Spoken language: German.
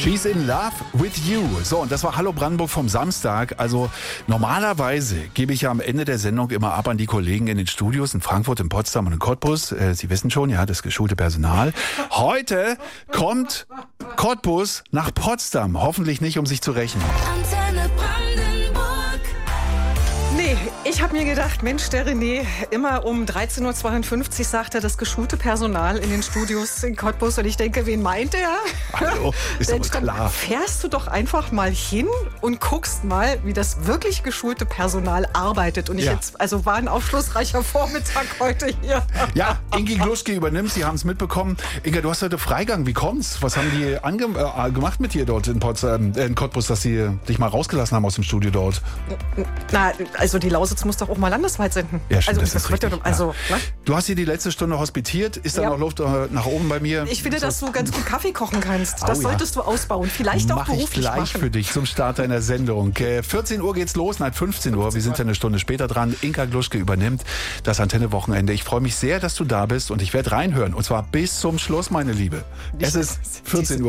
She's in love with you. So, und das war Hallo Brandenburg vom Samstag. Also normalerweise gebe ich ja am Ende der Sendung immer ab an die Kollegen in den Studios in Frankfurt, in Potsdam und in Cottbus. Sie wissen schon, ja, das geschulte Personal. Heute kommt Cottbus nach Potsdam. Hoffentlich nicht, um sich zu rächen. Antenne Brandenburg. Nee, ich habe mir gedacht, Mensch, der René, immer um 13.52 Uhr sagt er das geschulte Personal in den Studios in Cottbus. Und ich denke, wen meint er? Hallo, ist Mensch, doch dann klar. fährst du doch einfach mal hin und guckst mal, wie das wirklich geschulte Personal arbeitet. Und war ein aufschlussreicher Vormittag heute hier. Ja, Ingi Gluschke übernimmt, Sie haben es mitbekommen. Inga, du hast heute Freigang, wie kommt's? Was haben die gemacht mit dir dort in Cottbus, dass sie dich mal rausgelassen haben aus dem Studio dort? Na, also die Lausitz muss doch auch mal landesweit senden. Ja, stimmt, also, das ist richtig. Also, ja. ne? Du hast hier die letzte Stunde hospitiert. Ist da noch Luft nach oben bei mir? Ich finde, dass du ganz gut Kaffee kochen kannst. Das solltest du ausbauen. Vielleicht auch beruflich Mach ich gleich machen. für dich zum Start deiner Sendung. 14 Uhr geht's los, nein, 15 Uhr. Wir sind ja eine Stunde später dran. Inga Gluschke übernimmt das Antenne-Wochenende. Ich freue mich sehr, dass du da bist und ich werde reinhören. Und zwar bis zum Schluss, meine Liebe. Es ist 14 Uhr.